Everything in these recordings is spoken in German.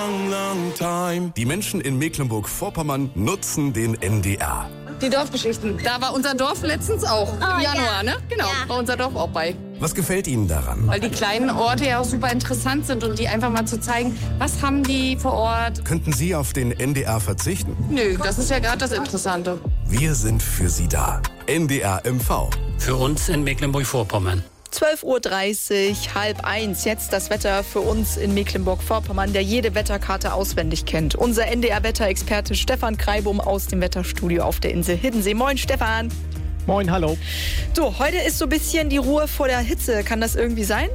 long, long time. Die Menschen in Mecklenburg-Vorpommern nutzen den NDR. Die Dorfgeschichten. Da war unser Dorf letztens auch. Im Januar, ne? Genau, war unser Dorf auch bei. Was gefällt Ihnen daran? Weil die kleinen Orte ja auch super interessant sind und die einfach mal zu zeigen, was haben die vor Ort. Könnten Sie auf den NDR verzichten? Nö, das ist ja gerade das Interessante. Wir sind für Sie da. NDR MV. Für uns in Mecklenburg-Vorpommern. 12:30 Uhr, 12:30. Jetzt das Wetter für uns in Mecklenburg-Vorpommern, der jede Wetterkarte auswendig kennt. Unser NDR-Wetterexperte Stefan Kreibum aus dem Wetterstudio auf der Insel Hiddensee. Moin, Stefan. Moin, hallo. So, heute ist so ein bisschen die Ruhe vor der Hitze. Kann das irgendwie sein?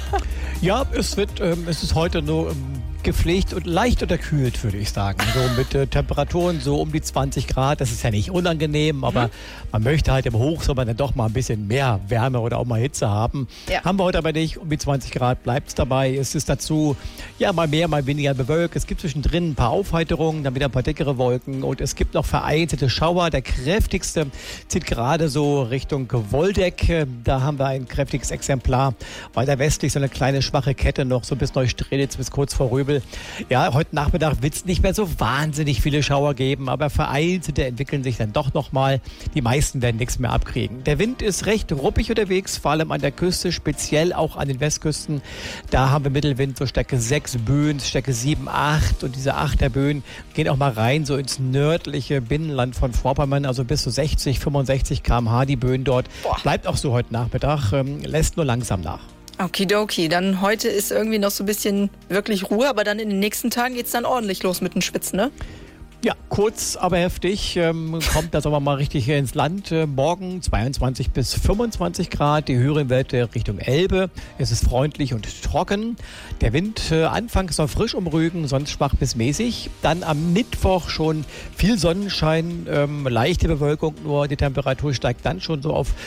Ja, es ist heute nur gepflegt und leicht unterkühlt, würde ich sagen. So mit Temperaturen so um die 20 Grad. Das ist ja nicht unangenehm, aber man möchte halt im Hochsommer dann doch mal ein bisschen mehr Wärme oder auch mal Hitze haben. Ja. Haben wir heute aber nicht. Um die 20 Grad bleibt es dabei. Es ist dazu ja mal mehr, mal weniger bewölkt. Es gibt zwischendrin ein paar Aufheiterungen, dann wieder ein paar dickere Wolken und es gibt noch vereinzelte Schauer. Der kräftigste zieht gerade so Richtung Woldeck. Da haben wir ein kräftiges Exemplar. Weiter westlich so eine kleine schwache Kette noch so bis Neustrelitz, bis kurz vor Röbel. Ja, heute Nachmittag wird es nicht mehr so wahnsinnig viele Schauer geben, aber vereinzelte entwickeln sich dann doch nochmal. Die meisten werden nichts mehr abkriegen. Der Wind ist recht ruppig unterwegs, vor allem an der Küste, speziell auch an den Westküsten. Da haben wir Mittelwind, so Stärke 6 Böen, Stärke 7, 8 und diese 8er Böen gehen auch mal rein, so ins nördliche Binnenland von Vorpommern, also bis zu 60, 65 km/h die Böen dort. Bleibt auch so heute Nachmittag, lässt nur langsam nach. Okidoki, dann heute ist irgendwie noch so ein bisschen wirklich Ruhe, aber dann in den nächsten Tagen geht's dann ordentlich los mit dem Schwitzen, ne? Ja, kurz, aber heftig. Kommt das aber mal richtig ins Land. Morgen 22 bis 25 Grad, die höheren Werte Richtung Elbe. Es ist freundlich und trocken. Der Wind anfangs noch frisch umrügen, sonst schwach bis mäßig. Dann am Mittwoch schon viel Sonnenschein, leichte Bewölkung nur. Die Temperatur steigt dann schon so auf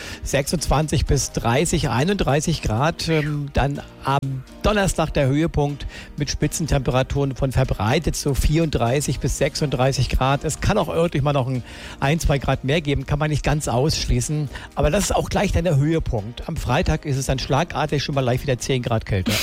26 bis 30, 31 Grad. Dann am Donnerstag der Höhepunkt mit Spitzentemperaturen von verbreitet so 34 bis 36 Grad. Es kann auch örtlich mal noch ein, 2 Grad mehr geben, kann man nicht ganz ausschließen. Aber das ist auch gleich dann der Höhepunkt. Am Freitag ist es dann schlagartig schon mal leicht wieder 10 Grad kälter.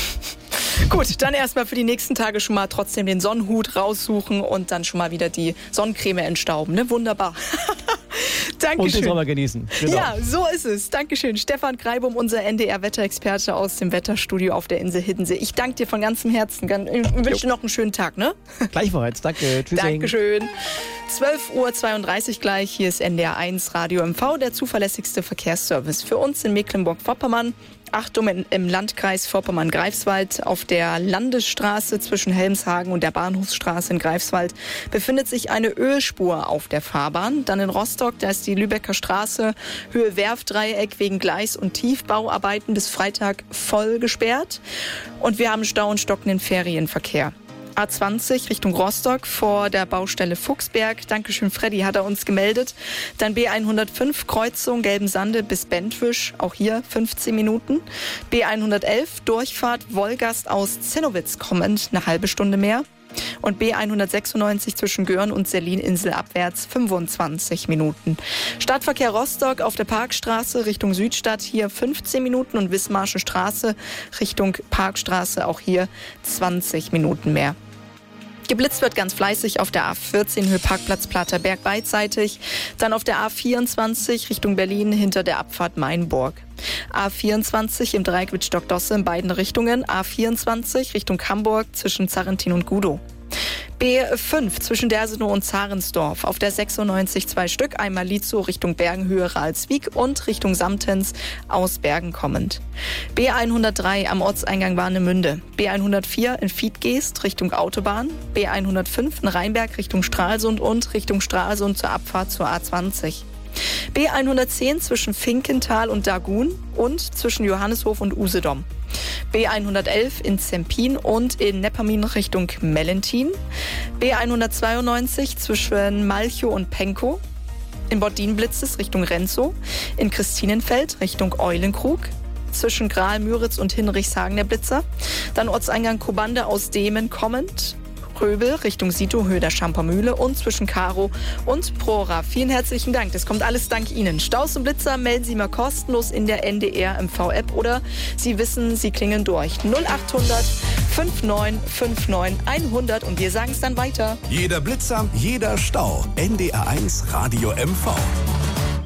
Gut, dann erstmal für die nächsten Tage schon mal trotzdem den Sonnenhut raussuchen und dann schon mal wieder die Sonnencreme entstauben. Ne? Wunderbar. Dankeschön. Und den Sommer genießen. Genau. Ja, so ist es. Dankeschön. Stefan Kreibum, unser NDR-Wetterexperte aus dem Wetterstudio auf der Insel Hiddensee. Ich danke dir von ganzem Herzen. Ich wünsche dir noch einen schönen Tag, ne? Gleichfalls. Danke. Tschüss. Dankeschön. 12:32 Uhr gleich. Hier ist NDR 1 Radio MV, der zuverlässigste Verkehrsservice für uns in Mecklenburg-Vorpommern. Achtung, im Landkreis Vorpommern-Greifswald auf der Landesstraße zwischen Helmshagen und der Bahnhofsstraße in Greifswald befindet sich eine Ölspur auf der Fahrbahn. Dann in Rostock, da ist die Lübecker Straße, Höhe Werftdreieck wegen Gleis- und Tiefbauarbeiten bis Freitag voll gesperrt. Und wir haben Stau und stockenden Ferienverkehr. A20 Richtung Rostock vor der Baustelle Fuchsberg. Dankeschön, Freddy, hat er uns gemeldet. Dann B105 Kreuzung Gelbensande bis Bentwisch, auch hier 15 Minuten. B111 Durchfahrt Wolgast aus Zinnowitz kommend, eine halbe Stunde mehr. Und B196 zwischen Görn und Selin-Insel abwärts 25 Minuten. Stadtverkehr Rostock auf der Parkstraße Richtung Südstadt hier 15 Minuten und Wismarsche Straße Richtung Parkstraße auch hier 20 Minuten mehr. Geblitzt wird ganz fleißig auf der A14 Höhe Parkplatz Platerberg beidseitig. Dann auf der A24 Richtung Berlin hinter der Abfahrt Mainburg. A24 im Dreieck Wittstock-Dosse in beiden Richtungen. A24 Richtung Hamburg zwischen Zarrentin und Gudow. B5 zwischen Dersenow und Zarensdorf. Auf der 96 2 Stück, einmal Lietzow Richtung Bergenhöhe Ralswiek und Richtung Samtens aus Bergen kommend. B103 am Ortseingang Warnemünde. B104 in Fiedgeest Richtung Autobahn. B105 in Rheinberg Richtung Stralsund und Richtung Stralsund zur Abfahrt zur A20. B110 zwischen Finkenthal und Dagun und zwischen Johanneshof und Usedom. B111 in Zempin und in Neppermin Richtung Mellentin. B192 zwischen Malchow und Penkow. In Bottdien blitzt es Richtung Renzow. In Christinenfeld Richtung Eulenkrug. Zwischen Graal-Müritz und Hinrichshagen der Blitzer. Dann Ortseingang Kobande aus Demen kommend. Röbel Richtung Sito, Höhe der Schampermühle und zwischen Karo und Prora. Vielen herzlichen Dank. Das kommt alles dank Ihnen. Staus und Blitzer melden Sie mal kostenlos in der NDR MV-App oder Sie wissen, Sie klingeln durch. 0800 59 100 und wir sagen es dann weiter. Jeder Blitzer, jeder Stau. NDR1 Radio MV.